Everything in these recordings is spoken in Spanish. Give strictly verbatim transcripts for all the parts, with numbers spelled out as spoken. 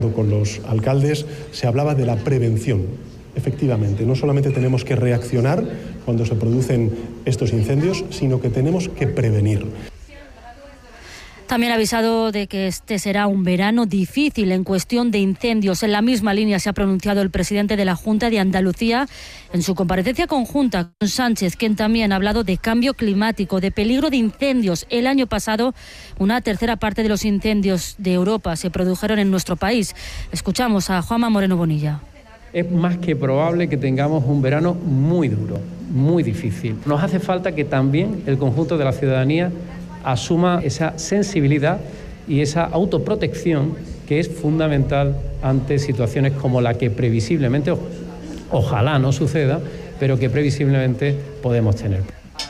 Con los alcaldes se hablaba de la prevención. Efectivamente, no solamente tenemos que reaccionar cuando se producen estos incendios, sino que tenemos que prevenir. También ha avisado de que este será un verano difícil en cuestión de incendios. En la misma línea se ha pronunciado el presidente de la Junta de Andalucía en su comparecencia conjunta con Sánchez, quien también ha hablado de cambio climático, de peligro de incendios. El año pasado, una tercera parte de los incendios de Europa se produjeron en nuestro país. Escuchamos a Juanma Moreno Bonilla. Es más que probable que tengamos un verano muy duro, muy difícil. Nos hace falta que también el conjunto de la ciudadanía asuma esa sensibilidad y esa autoprotección que es fundamental ante situaciones como la que previsiblemente, ojalá no suceda, pero que previsiblemente podemos tener.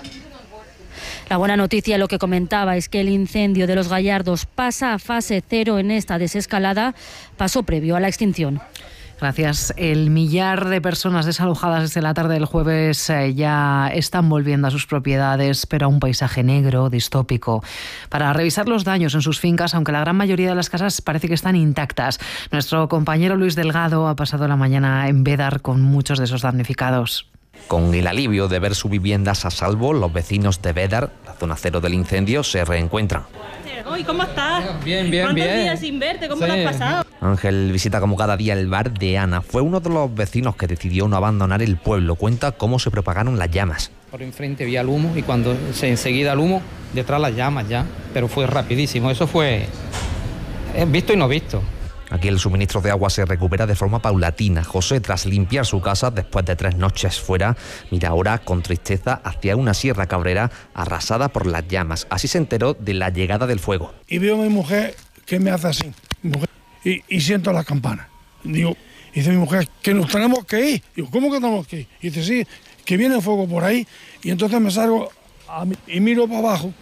La buena noticia, lo que comentaba, es que el incendio de Los Gallardos pasa a fase cero en esta desescalada, paso previo a la extinción. Gracias. El millar de personas desalojadas desde la tarde del jueves eh, ya están volviendo a sus propiedades, pero a un paisaje negro, distópico. Para revisar los daños en sus fincas, aunque la gran mayoría de las casas parece que están intactas, nuestro compañero Luis Delgado ha pasado la mañana en Bédar con muchos de esos damnificados. Con el alivio de ver sus viviendas a salvo, los vecinos de Bédar, la zona cero del incendio, se reencuentran. ¿Y cómo estás? Bien, bien, ¿Cuántos bien. días sin verte? ¿Cómo Sí. lo has pasado? Ángel visita como cada día el bar de Ana. Fue uno de los vecinos que decidió no abandonar el pueblo. Cuenta cómo se propagaron las llamas. Por enfrente vi el humo y cuando se enseguida el humo, detrás las llamas ya. Pero fue rapidísimo. Eso fue visto y no visto. Aquí el suministro de agua se recupera de forma paulatina. José, tras limpiar su casa después de tres noches fuera, mira ahora con tristeza hacia una sierra cabrera arrasada por las llamas. Así se enteró de la llegada del fuego. Y veo a mi mujer que me hace así, mi mujer, y, y siento las campanas. Digo, dice mi mujer, que nos tenemos que ir. Digo, ¿cómo que tenemos que ir? Y dice, sí, que viene el fuego por ahí. Y entonces me salgo a mí, y miro para abajo.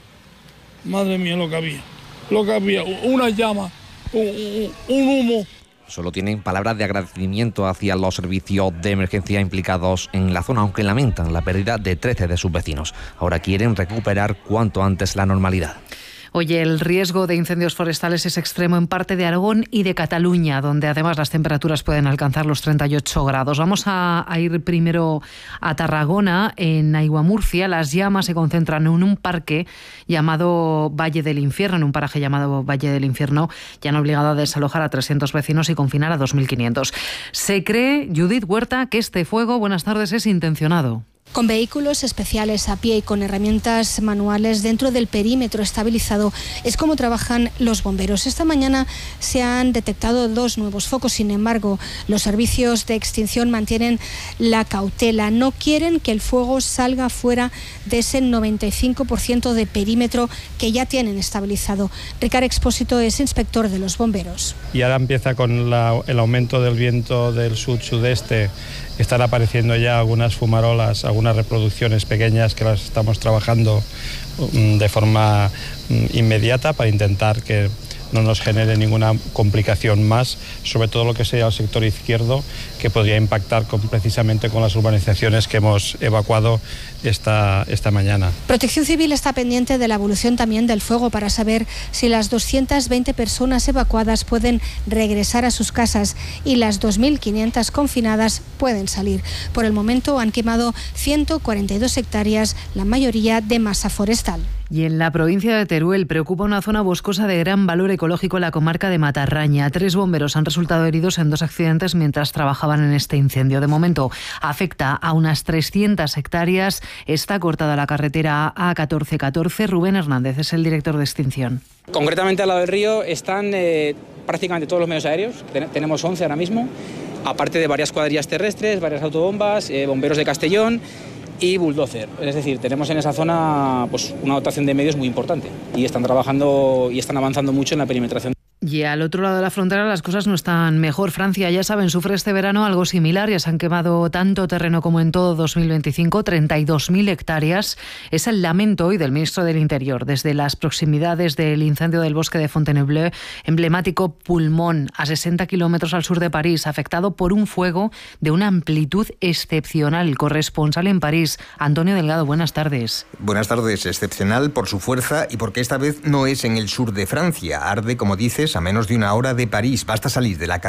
Madre mía, lo que había. Lo que había, una llama. Un, un, un humo. Solo tienen palabras de agradecimiento hacia los servicios de emergencia implicados en la zona, aunque lamentan la pérdida de trece de sus vecinos. Ahora quieren recuperar cuanto antes la normalidad. Oye, el riesgo de incendios forestales es extremo en parte de Aragón y de Cataluña, donde además las temperaturas pueden alcanzar los treinta y ocho grados. Vamos a, a ir primero a Tarragona, en Aiguamurcia. Las llamas se concentran en un parque llamado Valle del Infierno, en un paraje llamado Valle del Infierno, y han obligado a desalojar a trescientos vecinos y confinar a dos mil quinientos. Se cree, Judith Huerta, que este fuego, buenas tardes, es intencionado. Con vehículos especiales a pie y con herramientas manuales dentro del perímetro estabilizado es como trabajan los bomberos. Esta mañana se han detectado dos nuevos focos, sin embargo, los servicios de extinción mantienen la cautela. No quieren que el fuego salga fuera de ese noventa y cinco por ciento de perímetro que ya tienen estabilizado. Ricard Expósito es inspector de los bomberos. Y ahora empieza con la, el aumento del viento del sud-sudeste. Están apareciendo ya algunas fumarolas, algunas reproducciones pequeñas que las estamos trabajando de forma inmediata para intentar que no nos genere ninguna complicación más, sobre todo lo que sea el sector izquierdo, que podría impactar con, precisamente con las urbanizaciones que hemos evacuado esta, esta mañana. Protección Civil está pendiente de la evolución también del fuego para saber si las doscientas veinte personas evacuadas pueden regresar a sus casas y las dos mil quinientas confinadas pueden salir. Por el momento han quemado ciento cuarenta y dos hectáreas, la mayoría de masa forestal. Y en la provincia de Teruel preocupa una zona boscosa de gran valor ecológico en la comarca de Matarraña. Tres bomberos han resultado heridos en dos accidentes mientras trabajaban en este incendio. De momento afecta a unas trescientas hectáreas. Está cortada la carretera A catorce catorce. Rubén Hernández es el director de extinción. Concretamente al lado del río están eh, prácticamente todos los medios aéreos. Ten- tenemos once ahora mismo, aparte de varias cuadrillas terrestres, varias autobombas, eh, bomberos de Castellón y bulldozer. Es decir, tenemos en esa zona pues, una dotación de medios muy importante y están trabajando y están avanzando mucho en la perimetración. Y al otro lado de la frontera las cosas no están mejor. Francia, ya saben, sufre este verano algo similar. Ya se han quemado tanto terreno como en todo dos mil veinticinco, treinta y dos mil hectáreas. Es el lamento hoy del ministro del Interior. Desde las proximidades del incendio del bosque de Fontainebleau, emblemático pulmón a sesenta kilómetros al sur de París, afectado por un fuego de una amplitud excepcional. Corresponsal en París, Antonio Delgado, buenas tardes. Buenas tardes. Excepcional por su fuerza y porque esta vez no es en el sur de Francia. Arde, como dices, Londres, a menos de una hora de París. Basta salir de la